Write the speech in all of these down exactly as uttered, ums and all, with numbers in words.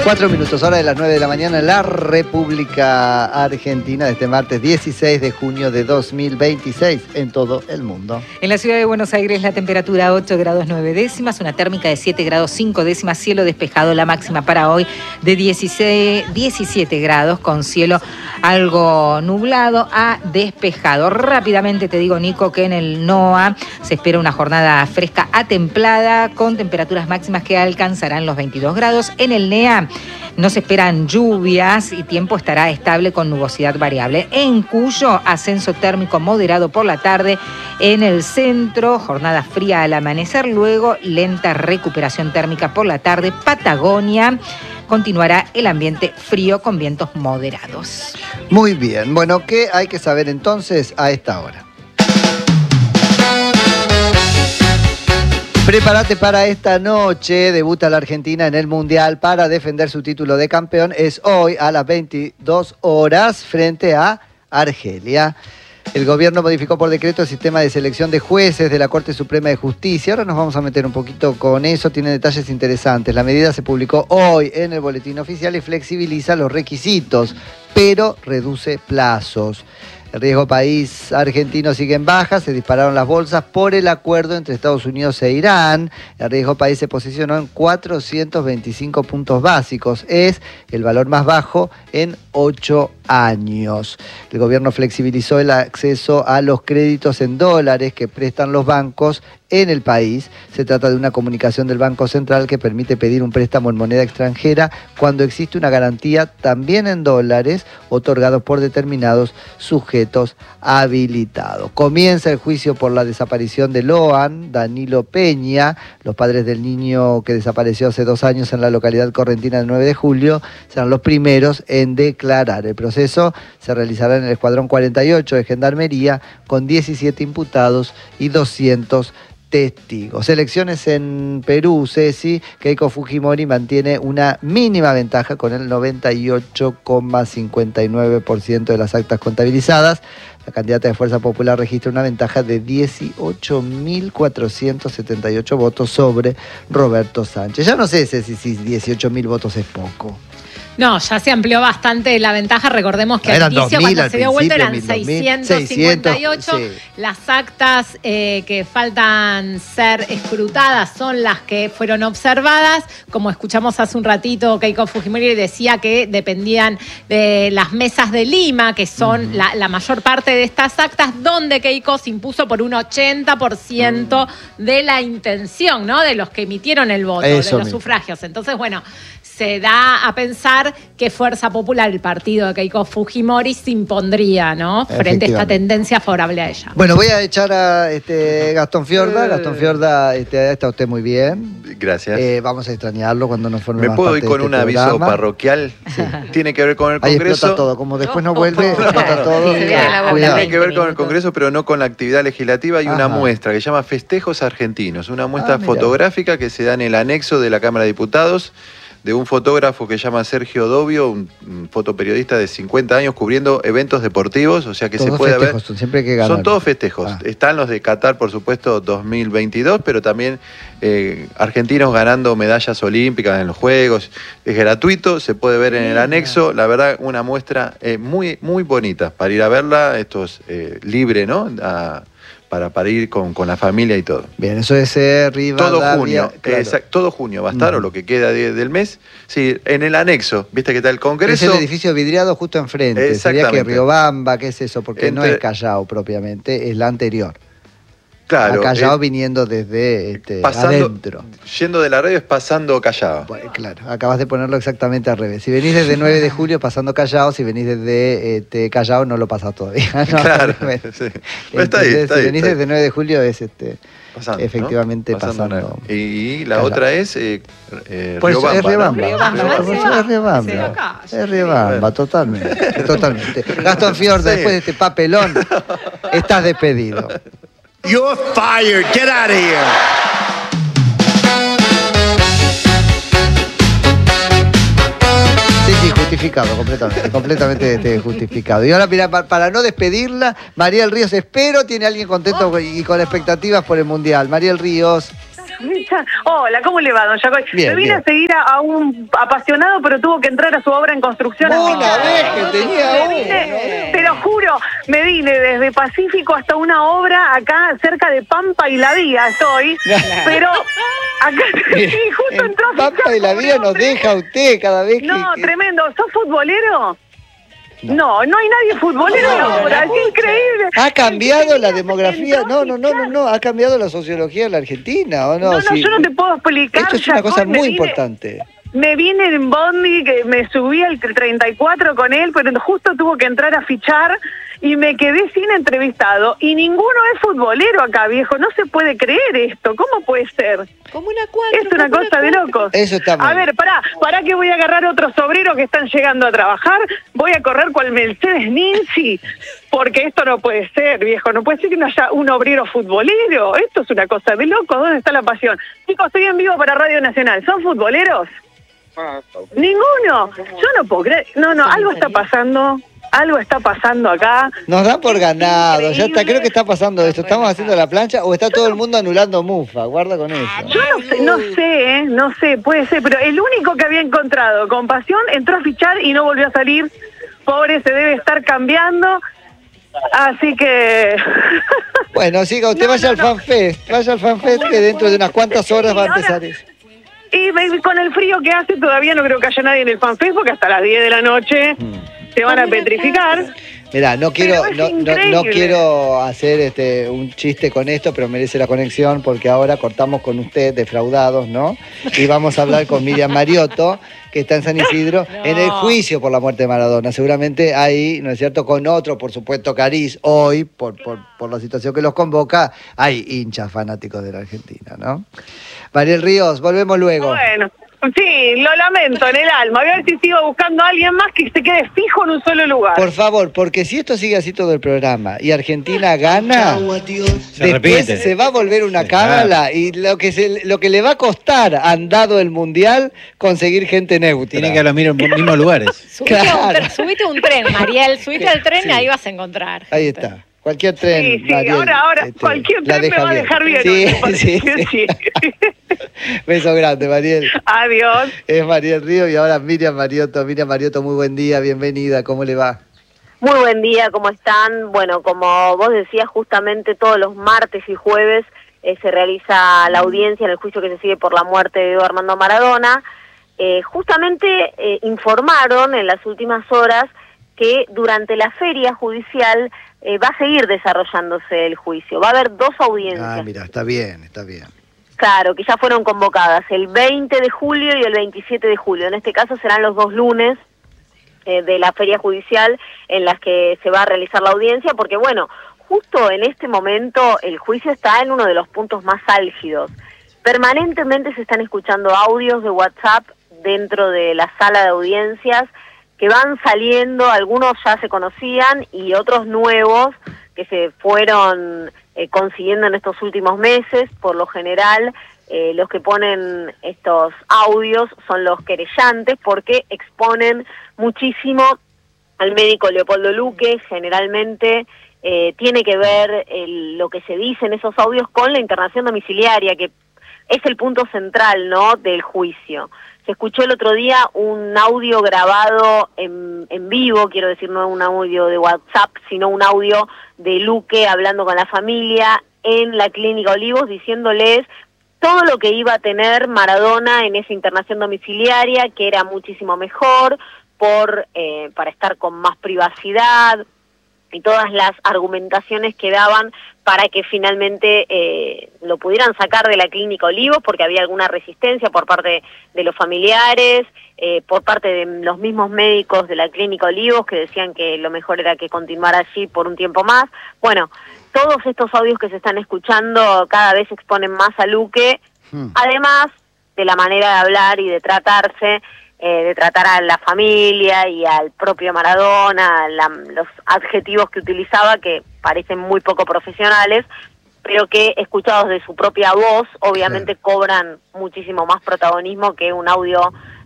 Cuatro minutos, hora de las nueve de la mañana en la República Argentina de este martes dieciséis de junio de dos mil veintiséis en todo el mundo. En la ciudad de Buenos Aires la temperatura ocho grados nueve décimas, una térmica de siete grados cinco décimas, cielo despejado, la máxima para hoy de dieciséis, diecisiete grados con cielo algo nublado a despejado. Rápidamente te digo, Nico, que en el NOA se espera una jornada fresca a templada con temperaturas máximas que alcanzarán los veintidós grados. En el NEA no se esperan lluvias y tiempo estará estable con nubosidad variable. En Cuyo, ascenso térmico moderado por la tarde. En el centro, jornada fría al amanecer, luego lenta recuperación térmica por la tarde. Patagonia, continuará el ambiente frío con vientos moderados. Muy bien, bueno, ¿qué hay que saber entonces a esta hora? Prepárate para esta noche, debuta la Argentina en el Mundial para defender su título de campeón. Es hoy a las veintidós horas frente a Argelia. El gobierno modificó por decreto el sistema de selección de jueces de la Corte Suprema de Justicia. Ahora nos vamos a meter un poquito con eso, tiene detalles interesantes. La medida se publicó hoy en el boletín oficial y flexibiliza los requisitos, pero reduce plazos. El riesgo país argentino sigue en baja, se dispararon las bolsas por el acuerdo entre Estados Unidos e Irán. El riesgo país se posicionó en cuatrocientos veinticinco puntos básicos, es el valor más bajo en ocho años. El gobierno flexibilizó el acceso a los créditos en dólares que prestan los bancos en el país. Se trata de una comunicación del Banco Central que permite pedir un préstamo en moneda extranjera cuando existe una garantía también en dólares otorgados por determinados sujetos habilitados. Comienza el juicio por la desaparición de Loan, Danilo Peña. Los padres del niño que desapareció hace dos años en la localidad correntina del nueve de julio serán los primeros en declarar. El proceso se realizará en el Escuadrón cuarenta y ocho de Gendarmería con diecisiete imputados y doscientos testigos. Elecciones en Perú, Ceci, Keiko Fujimori mantiene una mínima ventaja con el noventa y ocho coma cincuenta y nueve por ciento de las actas contabilizadas. La candidata de Fuerza Popular registra una ventaja de dieciocho mil cuatrocientos setenta y ocho votos sobre Roberto Sánchez. Ya no sé, Ceci, si dieciocho mil votos es poco. No, ya se amplió bastante la ventaja. Recordemos que eran al inicio, dos mil, cuando al se dio vuelta, eran mil, dos mil, seiscientos cincuenta y ocho. seiscientos, sí. Las actas eh, que faltan ser escrutadas son las que fueron observadas. Como escuchamos hace un ratito, Keiko Fujimori decía que dependían de las mesas de Lima, que son uh-huh. la, la mayor parte de estas actas, donde Keiko se impuso por un ochenta por ciento uh-huh. de la intención, ¿no? De los que emitieron el voto, Eso de los mismo. sufragios. Entonces, bueno, se da a pensar que Fuerza Popular, el partido de Keiko Fujimori, se impondría, ¿no? Frente a esta tendencia favorable a ella. Bueno, voy a echar a este Gastón Fiorda. Gastón Fiorda, este, está usted muy bien. Gracias. Eh, vamos a extrañarlo cuando nos forme ¿Me más puedo parte ir con de este un programa. aviso parroquial? Sí. Tiene que ver con el Ahí Congreso. explota todo. Como después no vuelve, explota todo. Sí, Cuidado. Tiene que ver con el Congreso, pero no con la actividad legislativa. Hay una muestra que se llama Festejos Argentinos. Una muestra ah, fotográfica que se da en el anexo de la Cámara de Diputados, de un fotógrafo que se llama Sergio Dobio, un, un fotoperiodista de cincuenta años cubriendo eventos deportivos, o sea que todos se puede festejos, ver. Siempre que ganar. Son todos festejos. Ah. Están los de Qatar, por supuesto, dos mil veintidós, pero también eh, argentinos ganando medallas olímpicas en los Juegos. Es gratuito, se puede ver en el anexo. La verdad, una muestra eh, muy, muy bonita para ir a verla. Esto es eh, libre, ¿no? A, Para, para ir con, con la familia y todo. Bien, eso es eh, Rivadavia. Todo junio, claro. exact, todo junio va a estar, uh-huh. o lo que queda de, del mes. Sí, en el anexo, viste que está el Congreso. Es el edificio vidriado justo enfrente. Sería que Riobamba, ¿qué es eso? Porque Entre... no es Callao propiamente, es la anterior. Claro. A Callao eh, viniendo desde este, pasando, adentro. Yendo de la radio es pasando Callao. Bueno, claro, acabas de ponerlo exactamente al revés. Si venís desde nueve de julio pasando Callao, si venís desde este, Callao no lo pasás todavía. ¿No? Claro, sí. Pero está ahí, está si ahí, venís está desde ahí. nueve de julio es este, pasando, efectivamente ¿no? pasando. pasando. Y la Callao. otra es eh, eh, pues Riobamba, es Riobamba. ¿no? Riobamba. Riobamba. Es Riobamba. Es Riobamba, totalmente. totalmente. Gastón Fiorda, Sí. después de este papelón, estás despedido. You're fired. Get out of here. Sí, sí, justificado, completamente, completamente este, justificado. Y ahora, mira, para, para no despedirla, Mariel Ríos, espero, tiene alguien contento y con expectativas por el Mundial. Mariel Ríos. Hola, ¿cómo le va, don Jacoy? Bien, Me vine bien. a seguir a, a un apasionado, pero tuvo que entrar a su obra en construcción. Una vez que tenía Me uno. vine, te lo juro, me vine desde Pacífico hasta una obra acá cerca de Pampa y la Vía estoy, pero acá sí, justo En entró a Pampa fichar, y la pobre Vía nos hombre. deja usted cada vez que... No, que- tremendo. ¿Sos futbolero? No, no hay nadie futbolero en la obra, es increíble. ¿Ha cambiado la Entró demografía? a No, no, no, no, no. ¿Ha cambiado la sociología de la Argentina o no? No, no, Sí. yo no te puedo explicar. Esto es una Jacob, cosa me muy vine- importante. Me vine en Bondi, que me subí al treinta y cuatro con él, pero justo tuvo que entrar a fichar y me quedé sin entrevistado. Y ninguno es futbolero acá, viejo. No se puede creer esto. ¿Cómo puede ser? Como una cuatro. Es una como cosa de cuatro. locos. Eso está muy A ver, pará, pará que voy a agarrar otros obreros que están llegando a trabajar. Voy a correr cual Mercedes Ninzi, porque esto no puede ser, viejo. No puede ser que no haya un obrero futbolero. Esto es una cosa de locos. ¿Dónde está la pasión? Chicos, estoy en vivo para Radio Nacional. ¿Son futboleros? Ninguno. Yo no puedo creer. No, no, algo está pasando. Algo está pasando acá. Nos da por ganado. Ya está, Increíble. creo que está pasando esto. ¿Estamos haciendo la plancha o está todo el mundo anulando Mufa? Guarda con eso. Yo no sé, no sé, ¿eh? No sé, puede ser, pero el único que había encontrado con pasión entró a fichar y no volvió a salir. Pobre, se debe estar cambiando. Así que... Bueno, siga, usted No, vaya no, al no. FanFest. Vaya al FanFest que dentro de unas cuantas horas va a empezar eso. Y me- con el frío que hace todavía no creo que haya nadie en el fanfest porque hasta las diez de la noche se van a petrificar. Mirá, no quiero, Pero es no, no, no increíble. quiero hacer este un chiste con esto, pero merece la conexión porque ahora cortamos con usted, defraudados, ¿no? Y vamos a hablar con Miriam Mariotto, que está en San Isidro, en el juicio por la muerte de Maradona. Seguramente ahí, ¿no es cierto?, con otro, por supuesto, cariz, hoy, por, por, por la situación que los convoca, hay hinchas fanáticos de la Argentina, ¿no? Mariel Ríos, volvemos luego. Bueno, sí, lo lamento en el alma. Voy a ver si sigo buscando a alguien más que se quede fijo en un solo lugar. Por favor, porque si esto sigue así todo el programa y Argentina gana, después repite. se va a volver una Sí, cábala y lo que se, lo que le va a costar, andado el mundial, conseguir gente neutra. Tiene que ir a los mismos mismos lugares. Subite, a un Claro. tren, subite a un tren, Mariel. Subite al tren y ahí vas a encontrar. Ahí gente. está. Cualquier tren. Sí, sí, Mariel, ahora, ahora, este, cualquier la tren me deja va a dejar bien. Sí, ¿no? sí, sí. Sí. Beso grande, Mariel. Adiós. Es Mariel Ríos y ahora Miriam Mariotto. Miriam Mariotto, muy buen día, bienvenida. ¿Cómo le va? Muy buen día, ¿cómo están? Bueno, como vos decías, justamente todos los martes y jueves eh, se realiza la audiencia en el juicio que se sigue por la muerte de Diego Armando Maradona. Eh, justamente eh, informaron en las últimas horas que durante la feria judicial eh, va a seguir desarrollándose el juicio. Va a haber dos audiencias. Ah, mira, está bien, está bien. Claro, que ya fueron convocadas el veinte de julio y el veintisiete de julio. En este caso serán los dos lunes eh, de la feria judicial en las que se va a realizar la audiencia, porque bueno, justo en este momento el juicio está en uno de los puntos más álgidos. Permanentemente se están escuchando audios de WhatsApp dentro de la sala de audiencias que van saliendo, algunos ya se conocían y otros nuevos que se fueron eh, consiguiendo en estos últimos meses. Por lo general, eh, los que ponen estos audios son los querellantes porque exponen muchísimo al médico Leopoldo Luque. Generalmente eh, tiene que ver el, lo que se dice en esos audios con la internación domiciliaria, que es el punto central, ¿no?, del juicio. Se escuchó el otro día un audio grabado en, en vivo, quiero decir, no un audio de WhatsApp, sino un audio de Luque hablando con la familia en la Clínica Olivos, diciéndoles todo lo que iba a tener Maradona en esa internación domiciliaria, que era muchísimo mejor, por eh, para estar con más privacidad, y todas las argumentaciones que daban para que finalmente eh, lo pudieran sacar de la Clínica Olivos, porque había alguna resistencia por parte de los familiares, eh, por parte de los mismos médicos de la Clínica Olivos, que decían que lo mejor era que continuara allí por un tiempo más. Bueno, todos estos audios que se están escuchando cada vez exponen más a Luque, Hmm. además de la manera de hablar y de tratarse, Eh, de tratar a la familia y al propio Maradona, la, los adjetivos que utilizaba que parecen muy poco profesionales, pero que escuchados de su propia voz, obviamente claro, cobran muchísimo más protagonismo que un audio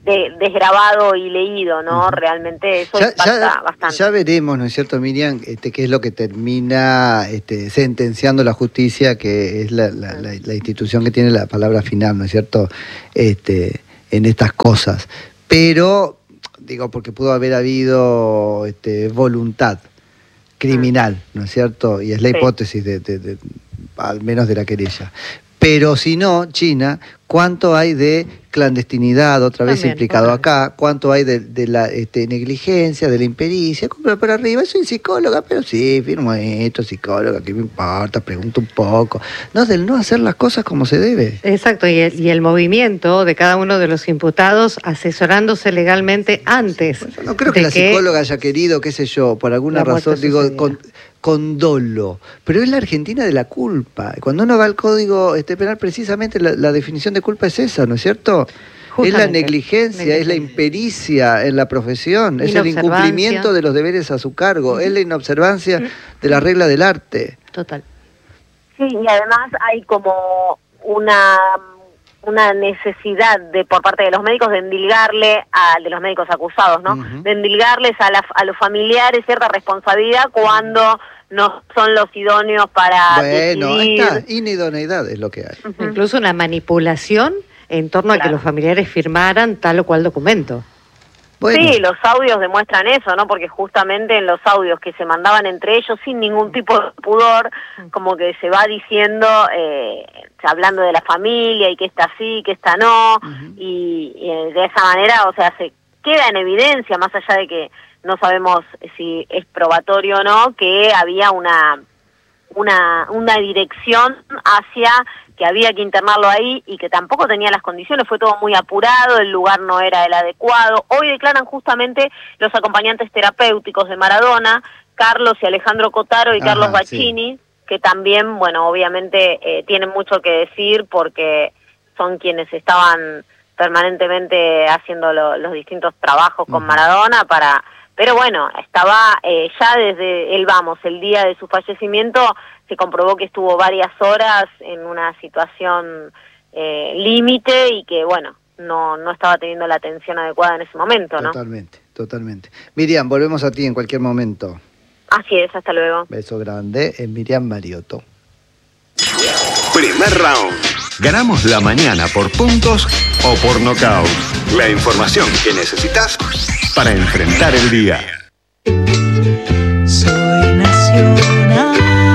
de, desgrabado y leído, ¿no? Uh-huh. Realmente eso ya, impacta ya, bastante. Ya veremos, ¿no es cierto, Miriam, este, qué es lo que termina este, sentenciando la justicia, que es la, la, la, la institución que tiene la palabra final, ¿no es cierto?, este, en estas cosas. Pero, digo, porque pudo haber habido este, voluntad criminal, ¿no es cierto? Y es la hipótesis, de, de, de, al menos de la querella. Pero si no, China, ¿cuánto hay de clandestinidad, otra vez También, implicado otra acá? ¿Cuánto hay de, de la este, negligencia, de la impericia? Compra por arriba, soy psicóloga, pero sí, firmo esto, psicóloga, ¿qué me importa? Pregunto un poco. No, del no hacer las cosas como se debe. Exacto, y el, y el movimiento de cada uno de los imputados asesorándose legalmente antes. Bueno, no creo que la que psicóloga haya querido, qué sé yo, por alguna razón, digo, con, con dolo. Pero es la Argentina de la culpa. Cuando uno va al Código este, Penal, precisamente la, la definición de culpa es esa, ¿no es cierto? Justamente. Es la negligencia, negligencia, es la impericia en la profesión, es el incumplimiento de los deberes a su cargo, uh-huh. es la inobservancia uh-huh. de la regla del arte. Total. Sí, y además hay como una una necesidad de por parte de los médicos de endilgarle a de los médicos acusados, ¿no? Uh-huh. De endilgarles a, la, a los familiares cierta responsabilidad cuando no son los idóneos para bueno, decidir. Bueno, está, inidoneidad es lo que hay. Uh-huh. Incluso una manipulación en torno claro. a que los familiares firmaran tal o cual documento. Bueno. Sí, los audios demuestran eso, ¿no? Porque justamente en los audios que se mandaban entre ellos sin ningún tipo de pudor, como que se va diciendo, eh, hablando de la familia y que esta sí, que esta no, uh-huh. y, y de esa manera, o sea, se queda en evidencia, más allá de que no sabemos si es probatorio o no, que había una una una dirección hacia que había que internarlo ahí y que tampoco tenía las condiciones, fue todo muy apurado, el lugar no era el adecuado. Hoy declaran justamente los acompañantes terapéuticos de Maradona, Carlos y Alejandro Cotaro y Ajá, Carlos Baccini, sí. que también, bueno, obviamente eh, tienen mucho que decir porque son quienes estaban permanentemente haciendo lo, los distintos trabajos con uh-huh. Maradona para... Pero bueno, estaba eh, ya desde el vamos, el día de su fallecimiento, se comprobó que estuvo varias horas en una situación eh, límite y que, bueno, no, no estaba teniendo la atención adecuada en ese momento, ¿no? Totalmente, totalmente. Miriam, volvemos a ti en cualquier momento. Así es, hasta luego. Beso grande, es Miriam Mariotto. Primer round. Ganamos la mañana por puntos o por nocaut. La información que necesitas para enfrentar el día. Soy nacional.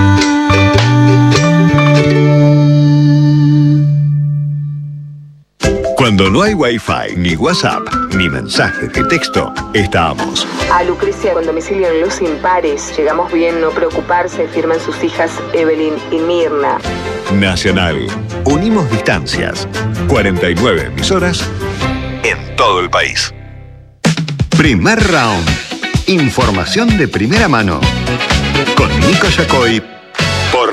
Cuando no hay Wi-Fi, ni WhatsApp, ni mensajes de texto, estamos. A Lucrecia con domicilio en Luz Impares. Llegamos bien, no preocuparse, firman sus hijas Evelyn y Mirna. Nacional. Unimos distancias. cuarenta y nueve emisoras en todo el país. Primer round. Información de primera mano. Con Nico Yacoy